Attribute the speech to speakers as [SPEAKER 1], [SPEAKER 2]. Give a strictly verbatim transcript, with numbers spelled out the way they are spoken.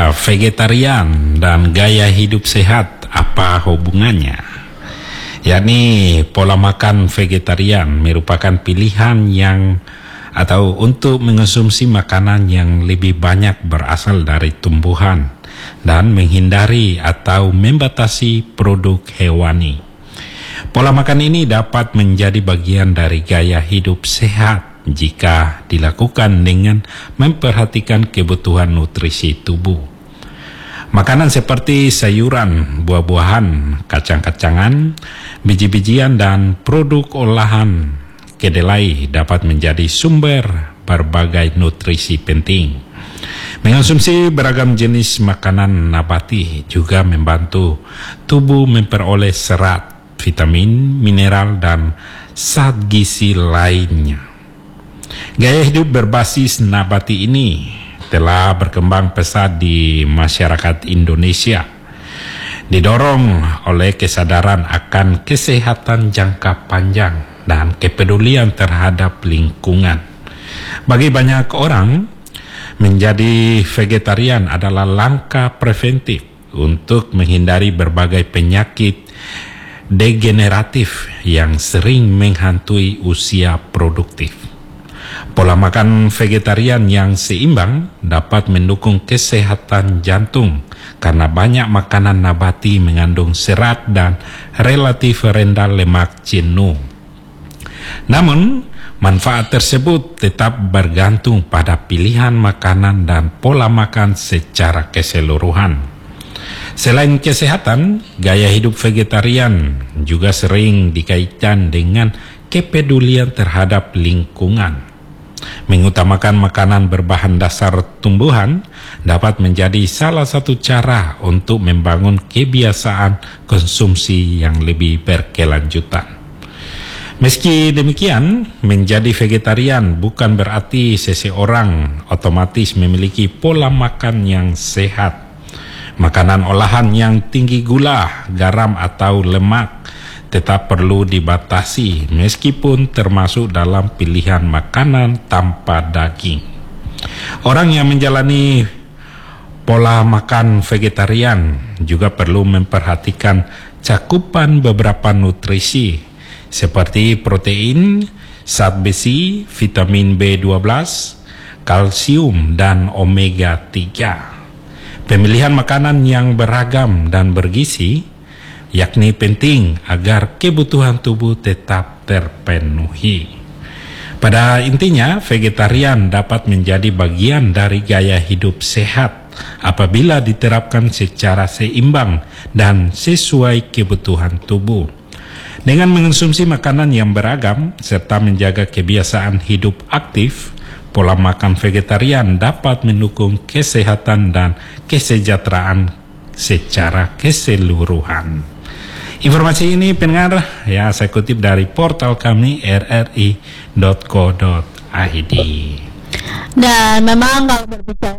[SPEAKER 1] Ya, vegetarian dan gaya hidup sehat apa hubungannya? Yakni pola makan vegetarian merupakan pilihan yang atau untuk mengonsumsi makanan yang lebih banyak berasal dari tumbuhan dan menghindari atau membatasi produk hewani. Pola makan ini dapat menjadi bagian dari gaya hidup sehat jika dilakukan dengan memperhatikan kebutuhan nutrisi tubuh. Makanan seperti sayuran, buah-buahan, kacang-kacangan, biji-bijian, dan produk olahan kedelai dapat menjadi sumber berbagai nutrisi penting. Mengonsumsi beragam jenis makanan nabati juga membantu tubuh memperoleh serat, vitamin, mineral, dan zat gizi lainnya. Gaya hidup berbasis nabati ini telah berkembang pesat di masyarakat Indonesia, didorong oleh kesadaran akan kesehatan jangka panjang dan kepedulian terhadap lingkungan. Bagi banyak orang, menjadi vegetarian adalah langkah preventif untuk menghindari berbagai penyakit degeneratif yang sering menghantui usia produktif. Pola makan vegetarian yang seimbang dapat mendukung kesehatan jantung karena banyak makanan nabati mengandung serat dan relatif rendah lemak jenuh. Namun, manfaat tersebut tetap bergantung pada pilihan makanan dan pola makan secara keseluruhan. Selain kesehatan, gaya hidup vegetarian juga sering dikaitkan dengan kepedulian terhadap lingkungan. Mengutamakan makanan berbahan dasar tumbuhan dapat menjadi salah satu cara untuk membangun kebiasaan konsumsi yang lebih berkelanjutan. Meski demikian, menjadi vegetarian bukan berarti seseorang otomatis memiliki pola makan yang sehat. Makanan olahan yang tinggi gula, garam, atau lemak tetap perlu dibatasi meskipun termasuk dalam pilihan makanan tanpa daging. Orang yang menjalani pola makan vegetarian juga perlu memperhatikan cakupan beberapa nutrisi seperti protein, zat besi, vitamin B dua belas, kalsium, dan omega tiga. Pemilihan makanan yang beragam dan bergizi yakni penting agar kebutuhan tubuh tetap terpenuhi. Pada intinya, vegetarian dapat menjadi bagian dari gaya hidup sehat apabila diterapkan secara seimbang dan sesuai kebutuhan tubuh. Dengan mengonsumsi makanan yang beragam serta menjaga kebiasaan hidup aktif, pola makan vegetarian dapat mendukung kesehatan dan kesejahteraan secara keseluruhan. Informasi ini pendengar ya saya kutip dari portal kami r r i dot co dot i d.
[SPEAKER 2] Dan memang kalau berbicara